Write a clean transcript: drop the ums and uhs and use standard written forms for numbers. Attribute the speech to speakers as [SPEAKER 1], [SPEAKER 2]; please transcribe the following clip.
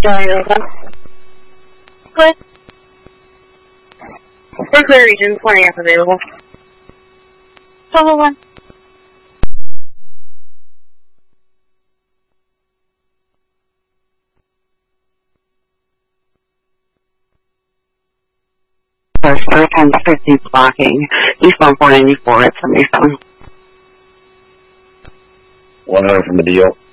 [SPEAKER 1] What? For clear region, 20F available. 1201.
[SPEAKER 2] There's 3 times 50 blocking. Eastbound 494 at 77.
[SPEAKER 3] 100 from the deal.